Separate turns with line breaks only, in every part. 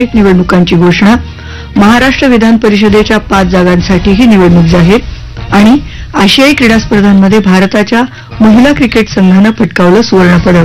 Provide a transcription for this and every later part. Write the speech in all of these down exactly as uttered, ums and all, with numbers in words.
निवडणुकांची घोषणा, महाराष्ट्र विधान परिषदेच्या पाच जागांसाठीही निवडणूक जाहीर आणि आशियाई क्रीडा स्पर्धांमध्ये भारताच्या महिला क्रिकेट संघानं पटकावलं सुवर्णपदक.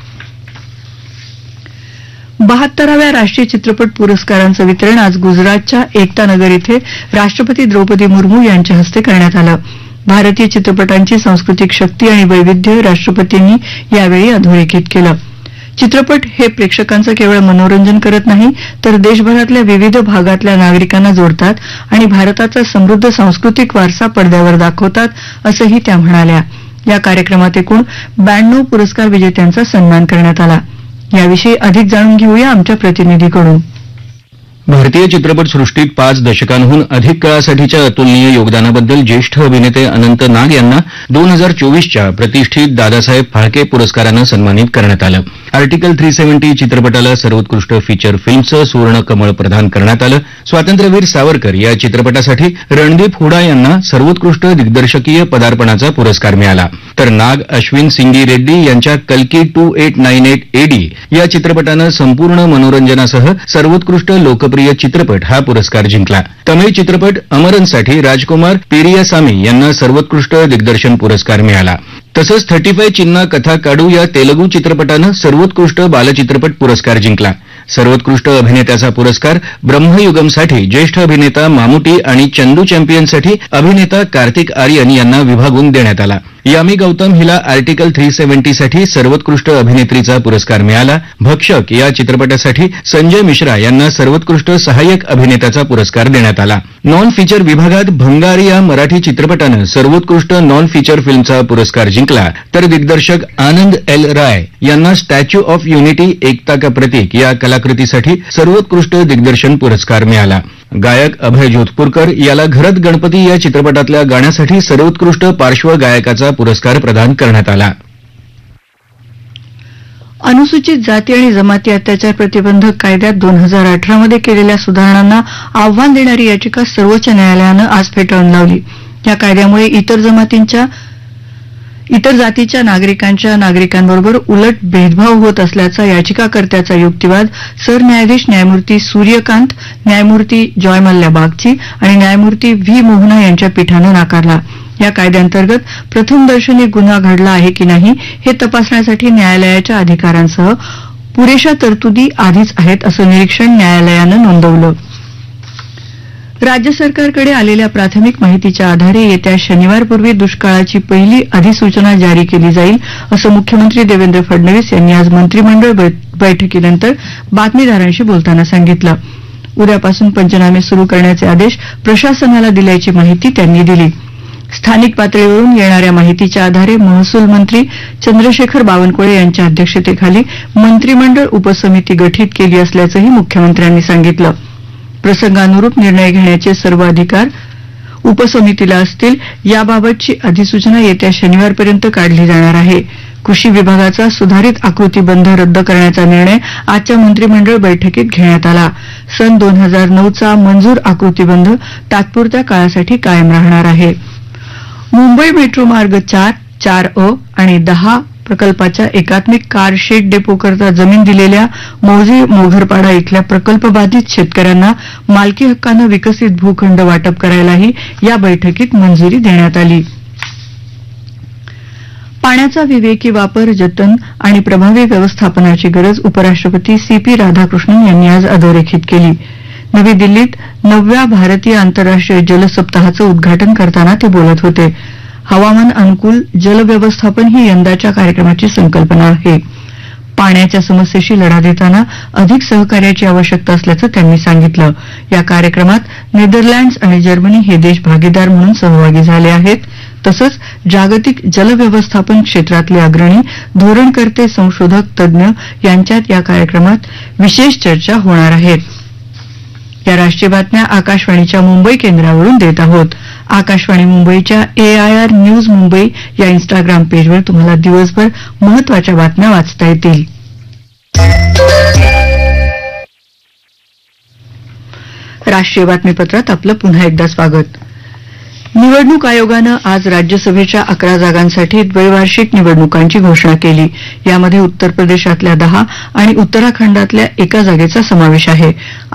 बहात्तराव्या राष्ट्रीय चित्रपट पुरस्कारांचं वितरण आज गुजरातच्या एकता नगर इथे राष्ट्रपती द्रौपदी मुर्मू यांच्या हस्ते करण्यात आलं. भारतीय चित्रपटांची सांस्कृतिक शक्ती आणि वैविध्य राष्ट्रपतींनी यावेळी अधोरेखित केलं. चित्रपट हे प्रेक्षकांचं केवळ मनोरंजन करत नाही, तर देशभरातल्या विविध भागातल्या नागरिकांना जोडतात आणि भारताचा समृद्ध सांस्कृतिक वारसा पडद्यावर दाखवतात, असंही त्या म्हणाल्या. या कार्यक्रमात एकूण ब्याण्णव पुरस्कार विजेत्यांचा सन्मान करण्यात आला. याविषयी अधिक जाणून घेऊया आमच्या प्रतिनिधीकडून.
भारतीय चित्रपटसृष्टीत पाच दशकांहून अधिक काळासाठीच्या अतुलनीय योगदानाबद्दल ज्येष्ठ अभिनेते अनंत नाग यांना दोन हजार चोवीसच्या प्रतिष्ठित दादासाहेब फाळके पुरस्कारानं सन्मानित करण्यात आलं. आर्टिकल थ्री सेव्हन्टी चित्रपटाला सर्वोत्कृष्ट फीचर फिल्मचं सुवर्ण कमळ प्रदान करण्यात आलं. स्वातंत्र्यवीर सावरकर या चित्रपटासाठी रणदीप हुडा यांना सर्वोत्कृष्ट दिग्दर्शकीय पदार्पणाचा पुरस्कार मिळाला. तर नाग अश्विन सिंगी रेड्डी यांच्या कल्की to eight nine eight eddy या चित्रपटानं संपूर्ण मनोरंजनासह सर्वोत्कृष्ट लोकप्रिय चित्रपट हा पुरस्कार जिंकला. तमिळ चित्रपट अमरनसाठी राजकुमार पेरियासामी यांना सर्वोत्कृष्ट दिग्दर्शन पुरस्कार मिळाला. तसंच थर्टी फाय चिन्ना कथा काडू या तेलुगू चित्रपटानं सर्वोत्कृष्ट बालचित्रपट पुरस्कार जिंकला. सर्वोत्कृष्ट अभिनेत्याचा पुरस्कार ब्रह्मयुगमसाठी ज्येष्ठ अभिनेता मामुटी आणि चंदू चॅम्पियनसाठी अभिनेता कार्तिक आर्यन यांना विभागून देण्यात आला. यामी गौतम हिला आर्टिकल थ्री सेव्हन्टीसाठी सर्वोत्कृष्ट अभिनेत्रीचा पुरस्कार मिळाला. भक्षक या चित्रपटासाठी संजय मिश्रा यांना सर्वोत्कृष्ट सहाय्यक अभिनेत्याचा पुरस्कार देण्यात आला. नॉन फीचर विभागात भंगार या मराठी चित्रपटानं सर्वोत्कृष्ट नॉन फीचर फिल्मचा पुरस्कार जिंकला. तर दिग्दर्शक आनंद एल राय यांना स्टॅच्यू ऑफ युनिटी एकता का प्रतीक या कलाकृतीसाठी सर्वोत्कृष्ट दिग्दर्शन पुरस्कार मिळाला. गायक अभय जोधपूरकर याला घरत गणपती या चित्रपटातल्या गाण्यासाठी सर्वोत्कृष्ट पार्श्व गायकाचा पुरस्कार प्रदान करण्यात आला.
अनुसूचित जाती आणि जमाती अत्याचार प्रतिबंधक कायद्यात दोन हजार अठरा मध्ये केलेल्या सुधारणांना आव्हान देणारी याचिका सर्वोच्च न्यायालयानं आज फेटाळून लावली. या कायद्यामुळे इतर जमातींच्या इतर जातीच्या नागरिकांच्या नागरिकांबरोबर उलट भेदभाव होत असल्याचा याचिकाकर्त्याचा युक्तिवाद सरन्यायाधीश न्यायमूर्ती सूर्यकांत, न्यायमूर्ती जॉय मल्ल्या बागची आणि न्यायमूर्ती व्ही मोहना यांच्या पीठानं नाकारला. या कायद्यांतर्गत प्रथमदर्शनी गुन्हा घडला आहे की नाही हे तपासण्यासाठी न्यायालयाच्या अधिकारांसह पुरेशा तरतुदी आधीच आहेत असं निरीक्षण न्यायालयानं नोंदवलं. राज्य सरकारकडे आलेल्या प्राथमिक माहितीच्या आधारे येत्या शनिवारपूर्वी दुष्काळाची पहिली अधिसूचना जारी केली जाईल असं मुख्यमंत्री देवेंद्र फडणवीस यांनी आज मंत्रिमंडळ बैठकीनंतर बातमीदारांशी बोलताना सांगितलं. उद्यापासून पंचनामे सुरू करण्याचे आदेश प्रशासनाला दिल्याची माहिती त्यांनी दिली. स्थानिक पातळीवरून येणाऱ्या माहितीच्या आधारे महसूल मंत्री चंद्रशेखर बावनकुळे यांच्या अध्यक्षतेखाली मंत्रिमंडळ उपसमिती गठीत केली असल्याचंही मुख्यमंत्र्यांनी सांगितलं. प्रसंगानुरूप निर्णय घेण्याचे सर्व अधिकार उपसमितीला असतील. याबाबतची अधिसूचना येत्या शनिवारपर्यंत काढली जाणार आहे. कृषी विभागाचा सुधारित आकृतीबंध रद्द करण्याचा निर्णय आजच्या मंत्रिमंडळ बैठकीत घेण्यात आला. सन दोन हजार नऊचा मंजूर आकृतीबंध तात्पुरत्या काळासाठी कायम राहणार आहे. मुंबई मेट्रो मार्ग चार, चार अ आणि दहा प्रकल्पाच्या एकात्मिक कार शेड डेपोकरता जमीन दिलेल्या मौजे मोघरपाडा इथल्या प्रकल्पबाधित शेतकऱ्यांना मालकी हक्कानं विकसित भूखंड वाटप करायलाही या बैठकीत मंजुरी देण्यात आली. पाण्याचा विवेकी वापर, जतन आणि प्रभावी व्यवस्थापनाची गरज उपराष्ट्रपती सी पी राधाकृष्णन यांनी आज अधोरेखित केली. नवी दिल्लीत नवव्या भारतीय आंतरराष्ट्रीय जल सप्ताहाचं उद्घाटन करताना ते बोलत होते. हवामान अनुकूल जल व्यवस्थापन ही यंदाच्या कार्यक्रमाची संकल्पना आहे. पाण्याच्या समस्येशी लढा देताना अधिक सहकार्याची आवश्यकता असल्याचं त्यांनी सांगितलं. या कार्यक्रमात नेदरलँड्स आणि जर्मनी हे देश भागीदार म्हणून सहभागी झाले आहेत. तसंच जागतिक जल व्यवस्थापन क्षेत्रातले अग्रणी, धोरणकर्ते, संशोधक, तज्ज्ञ यांच्यात या कार्यक्रमात विशेष चर्चा होणार आहे. या राष्ट्रीय बातम्या आकाशवाणीच्या मुंबई केंद्रावरून देत आहोत. आकाशवाणी मुंबईच्या एआयआर न्यूज मुंबई या इन्स्टाग्राम पेजवर तुम्हाला दिवसभर महत्वाच्या बातम्या वाचता येतील. राष्ट्रीय बातमीपत्रात आपलं पुन्हा एकदा स्वागत. निवडणूक आयोगानं आज राज्यसभेच्या अकरा जागांसाठी द्वैवार्षिक निवडणुकांची घोषणा केली. यामध्ये उत्तर प्रदेशातल्या दहा आणि उत्तराखंडातल्या एका जागेचा समावेश आहे.